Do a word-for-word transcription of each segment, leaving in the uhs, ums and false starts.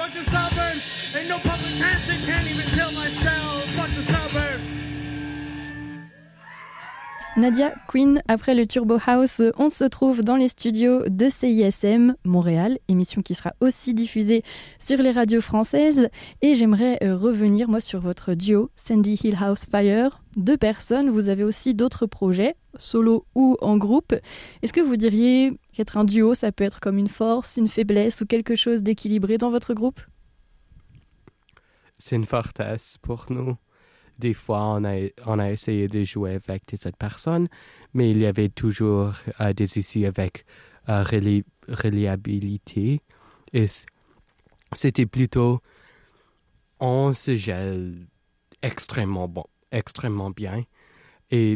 Fuck the suburbs. Ain't no public transit, can't even kill myself. Fuck the suburbs. Nadia, Queen, après le Turbo House, on se trouve dans les studios de C I S M Montréal, émission qui sera aussi diffusée sur les radios françaises. Et j'aimerais euh, revenir, moi, sur votre duo, Sandy Hill House Fire. Deux personnes, vous avez aussi d'autres projets, solo ou en groupe. Est-ce que vous diriez qu'être un duo, ça peut être comme une force, une faiblesse ou quelque chose d'équilibré dans votre groupe? C'est une forteresse pour nous. Des fois, on a, on a essayé de jouer avec des autres personnes, mais il y avait toujours euh, des issues avec euh, reli- reliabilité. Et c'était plutôt, on se gèle extrêmement bon, extrêmement bien. Et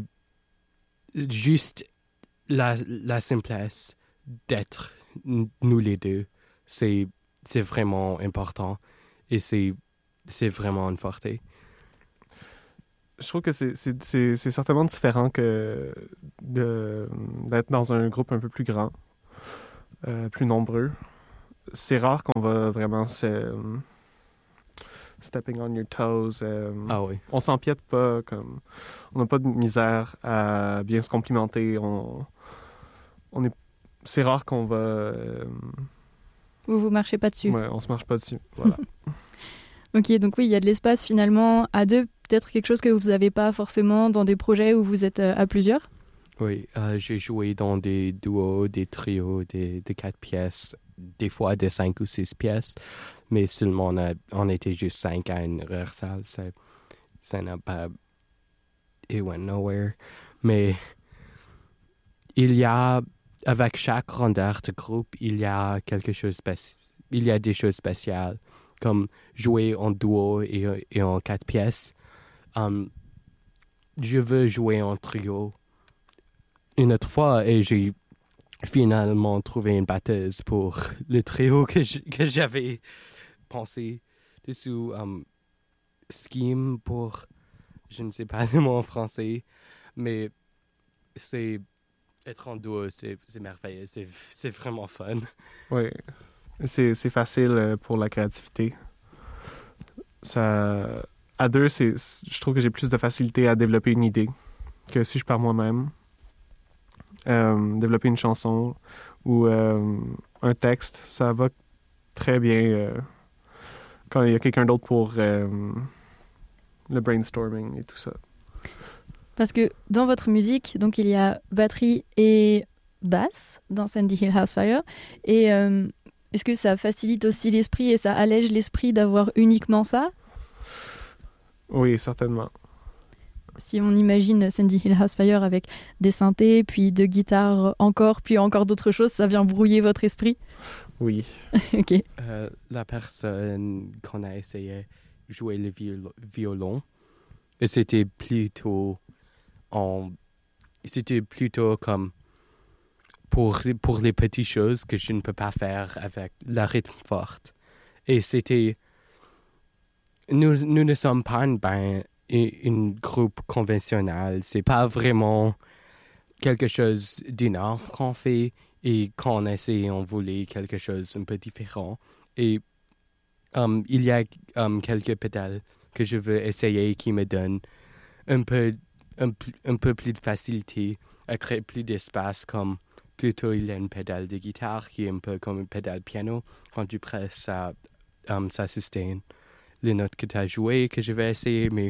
juste la, la simplesse d'être nous les deux, c'est, c'est vraiment important et c'est, c'est vraiment une forté. Je trouve que c'est, c'est, c'est, c'est certainement différent que de, d'être dans un groupe un peu plus grand, euh, plus nombreux. C'est rare qu'on va vraiment se... Um, stepping on your toes. Um, ah oui. On s'empiète pas. Comme, on n'a pas de misère à bien se complimenter. On, on est, c'est rare qu'on va... Um, Vous vous marchez pas dessus. Ouais, on se marche pas dessus. Voilà. Ok, donc oui, il y a de l'espace finalement à deux, peut-être quelque chose que vous n'avez pas forcément dans des projets où vous êtes à plusieurs. Oui, euh, j'ai joué dans des duos, des trios, des, des quatre pièces, des fois des cinq ou six pièces, mais seulement on, a, on était juste cinq à une rehearsal, ça, ça n'a pas... It went nowhere. Mais il y a, avec chaque rondeur de groupe, il y a quelque chose, spéci- il y a des choses spéciales. Comme jouer en duo et, et en quatre pièces. Um, je veux jouer en trio une autre fois et j'ai finalement trouvé une batteuse pour le trio que, je, que j'avais pensé dessous. Um, scheme pour, je ne sais pas le mot en français, mais c'est être en duo, c'est, c'est merveilleux, c'est, c'est vraiment fun. Oui. C'est, c'est facile pour la créativité. Ça, à deux, c'est, je trouve que j'ai plus de facilité à développer une idée que si je pars moi-même. Euh, développer une chanson ou euh, un texte, ça va très bien euh, quand il y a quelqu'un d'autre pour euh, le brainstorming et tout ça. Parce que dans votre musique, donc il y a batterie et basse dans Sandy Hill House Fire. Et... Euh, est-ce que ça facilite aussi l'esprit et ça allège l'esprit d'avoir uniquement ça? Oui, certainement. Si on imagine Sandy Hill House Fire avec des synthés, puis deux guitares encore, puis encore d'autres choses, ça vient brouiller votre esprit? Oui. Ok. Euh, la personne qu'on a essayé jouer le viol- violon, et c'était plutôt en... C'était plutôt comme... Pour, pour les petites choses que je ne peux pas faire avec la rythme forte. Et c'était... Nous, nous ne sommes pas un, ben, un groupe conventionnel. C'est pas vraiment quelque chose d'énorme qu'on fait. Et quand on essaie, on voulait quelque chose un peu différent. Et um, il y a um, quelques pédales que je veux essayer qui me donnent un peu, un, un peu plus de facilité à créer plus d'espace comme... Plutôt, il y a une pédale de guitare qui est un peu comme une pédale piano. Quand tu presses, ça, um, ça sustain les notes que tu as jouées, que je vais essayer. Mais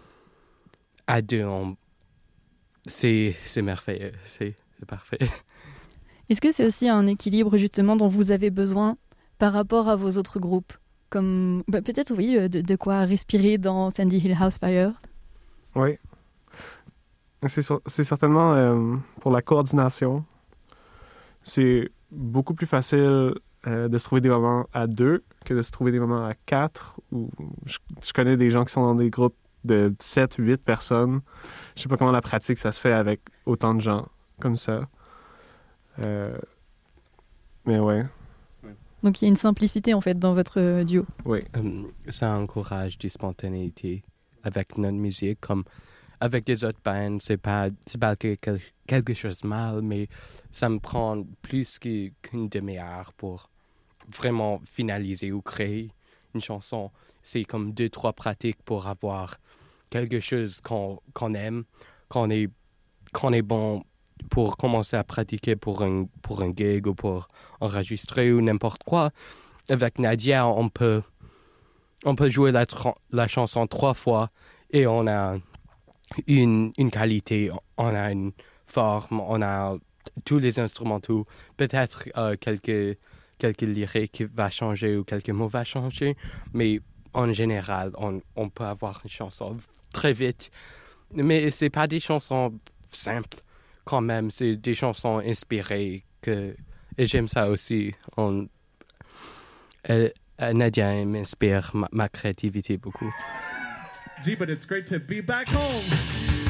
à deux, on... c'est, c'est merveilleux. C'est, c'est parfait. Est-ce que c'est aussi un équilibre, justement, dont vous avez besoin par rapport à vos autres groupes? Comme, bah, peut-être, oui, de, de quoi respirer dans Sandy Hill House Fire? Oui. C'est, c'est certainement euh, pour la coordination. C'est beaucoup plus facile euh, de se trouver des moments à deux que de se trouver des moments à quatre. Où je, je connais des gens qui sont dans des groupes de sept, huit personnes. Je sais pas comment la pratique ça se fait avec autant de gens comme ça. Euh, mais ouais. Donc il y a une simplicité en fait dans votre duo. Oui. Um, ça encourage de spontanéité avec notre musique. Comme avec des autres bands, c'est pas, c'est pas quelque, quelque chose de mal, mais ça me prend plus qu'une demi-heure pour vraiment finaliser ou créer une chanson. C'est comme deux, trois pratiques pour avoir quelque chose qu'on, qu'on aime, qu'on est, qu'on est bon pour commencer à pratiquer pour un, pour un gig ou pour enregistrer ou n'importe quoi. Avec Nadia, on peut, on peut jouer la, la chanson trois fois et on a une, une qualité, on a une forme, on a tous les instrumentaux, peut-être euh, quelques, quelques lyriques vont changer ou quelques mots vont changer, mais en général, on, on peut avoir une chanson très vite. Mais ce n'est pas des chansons simples quand même, c'est des chansons inspirées que, et j'aime ça aussi. On, elle, Nadia m'inspire ma, ma créativité beaucoup. Gee, but it's great to be back home.